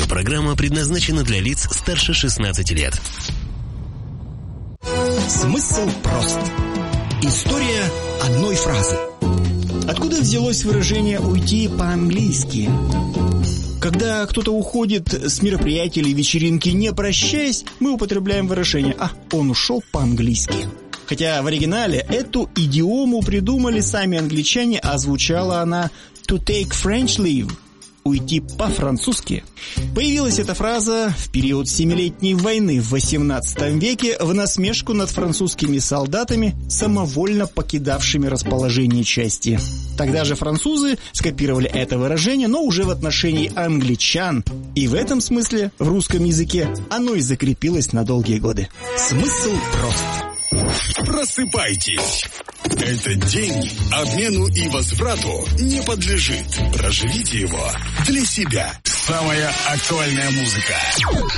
программа предназначена для лиц старше 16 лет. Смысл прост. История одной фразы. Откуда взялось выражение «уйти по-английски»? Когда кто-то уходит с мероприятия или вечеринки, не прощаясь, мы употребляем выражение «а, он ушел по-английски». Хотя в оригинале эту идиому придумали сами англичане, а звучала она «to take French leave» – «уйти по-французски». Появилась эта фраза в период Семилетней войны в XVIII веке в насмешку над французскими солдатами, самовольно покидавшими расположение части. Тогда же французы скопировали это выражение, но уже в отношении англичан. И в этом смысле в русском языке оно и закрепилось на долгие годы. Смысл прост. Просыпайтесь. Этот день обмену и возврату не подлежит. Проживите его для себя. Самая актуальная музыка.